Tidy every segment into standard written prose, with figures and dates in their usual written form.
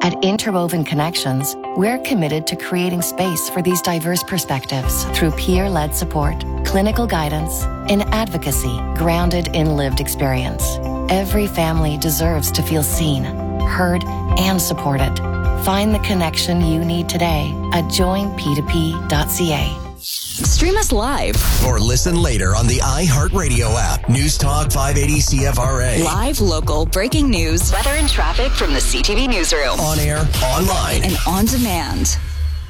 At Interwoven Connections, we're committed to creating space for these diverse perspectives through peer-led support, clinical guidance, and advocacy grounded in lived experience. Every family deserves to feel seen, heard, and supported. Find the connection you need today at joinp2p.ca. Stream us live or listen later on the iHeartRadio app. News Talk 580 CFRA. Live, local, breaking news, weather and traffic from the CTV newsroom. On air, online, and on demand.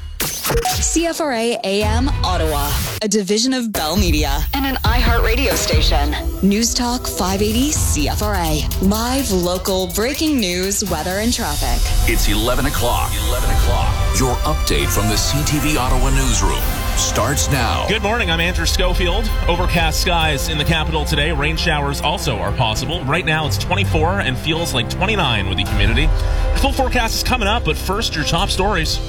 CFRA AM Ottawa, a division of Bell Media and an iHeartRadio station. News Talk 580 CFRA. Live, local, breaking news, weather, and traffic. It's 11 o'clock. 11 o'clock. Your update from the CTV Ottawa newsroom starts now. Good morning. I'm Andrew Schofield. Overcast skies in the capital today. Rain showers also are possible. Right now it's 24 and feels like 29 with the humidity. The full forecast is coming up, but first, your top stories.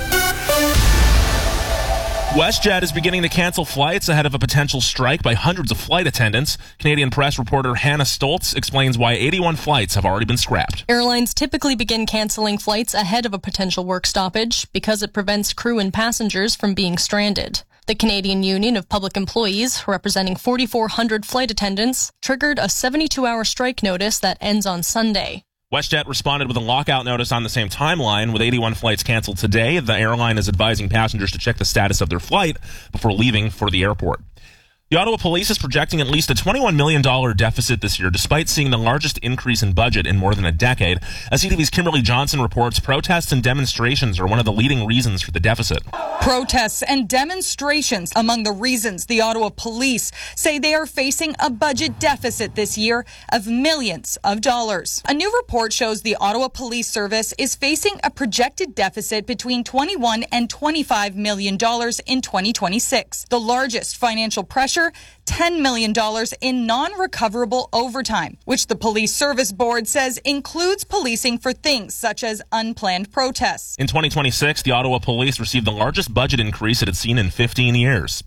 WestJet is beginning to cancel flights ahead of a potential strike by hundreds of flight attendants. Canadian Press reporter Hannah Stoltz explains why 81 flights have already been scrapped. Airlines typically begin canceling flights ahead of a potential work stoppage because it prevents crew and passengers from being stranded. The Canadian Union of Public Employees, representing 4,400 flight attendants, triggered a 72-hour strike notice that ends on Sunday. WestJet responded with a lockout notice on the same timeline. With 81 flights canceled today, the airline is advising passengers to check the status of their flight before leaving for the airport. The Ottawa Police is projecting at least a $21 million deficit this year, despite seeing the largest increase in budget in more than a decade. As CTV's Kimberly Johnson reports, protests and demonstrations are one of the leading reasons for the deficit. Protests and demonstrations among the reasons the Ottawa Police say they are facing a budget deficit this year of millions of dollars. A new report shows the Ottawa Police Service is facing a projected deficit between $21 and $25 million in 2026. The largest financial pressure, $10 million in non-recoverable overtime, which the Police Service Board says includes policing for things such as unplanned protests. In 2026, the Ottawa Police received the largest budget increase it had seen in 15 years.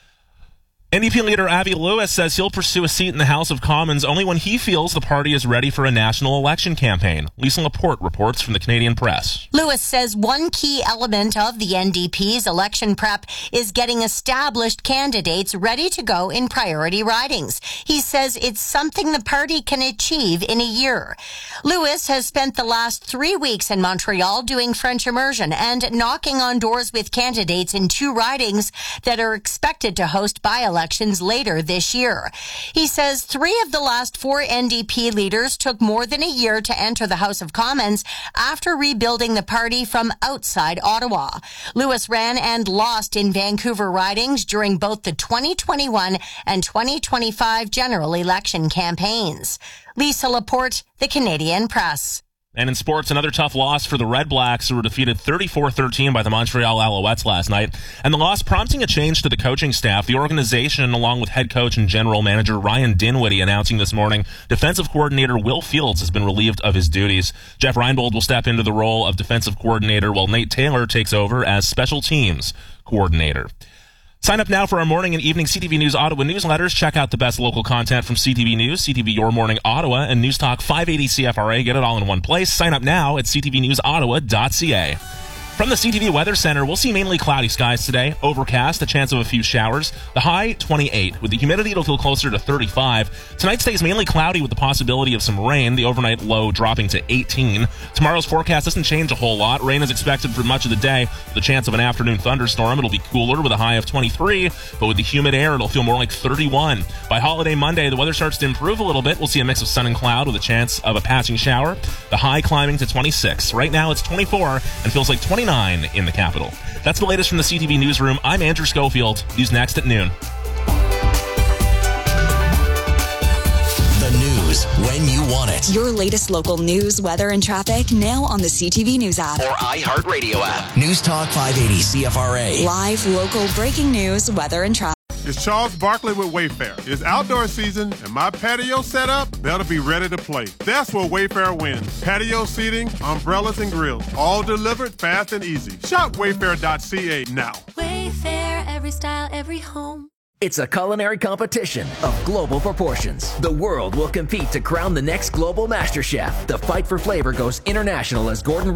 NDP leader Avi Lewis says he'll pursue a seat in the House of Commons only when he feels the party is ready for a national election campaign. Lisa Laporte reports from the Canadian Press. Lewis says one key element of the NDP's election prep is getting established candidates ready to go in priority ridings. He says it's something the party can achieve in a year. Lewis has spent the last 3 weeks in Montreal doing French immersion and knocking on doors with candidates in 2 ridings that are expected to host by-elections later this year. He says 3 of the last 4 NDP leaders took more than a year to enter the House of Commons after rebuilding the party from outside Ottawa. Lewis ran and lost in Vancouver ridings during both the 2021 and 2025 general election campaigns. Lisa Laporte, the Canadian Press. And in sports, another tough loss for the Red Blacks, who were defeated 34-13 by the Montreal Alouettes last night. And the loss prompting a change to the coaching staff. The organization, along with head coach and general manager Ryan Dinwiddie, announcing this morning defensive coordinator Will Fields has been relieved of his duties. Jeff Reinbold will step into the role of defensive coordinator, while Nate Taylor takes over as special teams coordinator. Sign up now for our morning and evening CTV News Ottawa newsletters. Check out the best local content from CTV News, CTV Your Morning Ottawa, and News Talk 580 CFRA. Get it all in one place. Sign up now at ctvnewsottawa.ca. From the CTV Weather Center, we'll see mainly cloudy skies today. Overcast, a chance of a few showers. The high, 28. With the humidity, it'll feel closer to 35. Tonight stays mainly cloudy with the possibility of some rain. The overnight low dropping to 18. Tomorrow's forecast doesn't change a whole lot. Rain is expected for much of the day. With a chance of an afternoon thunderstorm, it'll be cooler with a high of 23. But with the humid air, it'll feel more like 31. By holiday Monday, the weather starts to improve a little bit. We'll see a mix of sun and cloud with a chance of a passing shower. The high climbing to 26. Right now, it's 24 and feels like 29 in the capital. That's the latest from the CTV Newsroom. I'm Andrew Schofield. News next at noon. The news when you want it. Your latest local news, weather, and traffic now on the CTV News app. Or iHeartRadio app. News Talk 580 CFRA. Live, local, breaking news, weather, and traffic. It's Charles Barkley with Wayfair. It's outdoor season, and my patio setup better be ready to play. That's where Wayfair wins. Patio seating, umbrellas, and grills. All delivered fast and easy. Shop wayfair.ca now. Wayfair, every style, every home. It's a culinary competition of global proportions. The world will compete to crown the next global master chef. The fight for flavor goes international as Gordon